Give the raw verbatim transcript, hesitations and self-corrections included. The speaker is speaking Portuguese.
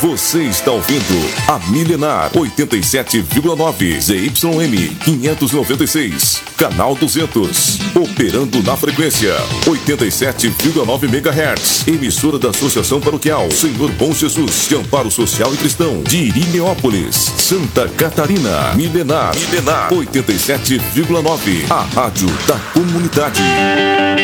Você está ouvindo a Milenar oitenta e sete vírgula nove Z Y M quinhentos e noventa e seis, canal duzentos, operando na frequência oitenta e sete vírgula nove megahertz, emissora da Associação Paroquial Senhor Bom Jesus de Amparo Social e Cristão de Irineópolis, Santa Catarina. Milenar, Milenar oitenta e sete vírgula nove, a rádio da comunidade.